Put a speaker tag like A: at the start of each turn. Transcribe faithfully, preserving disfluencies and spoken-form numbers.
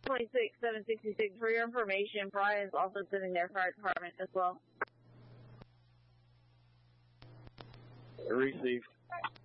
A: twenty-six, seven sixty-six, for your information, Brian's also sitting there, fire department as well.
B: Received.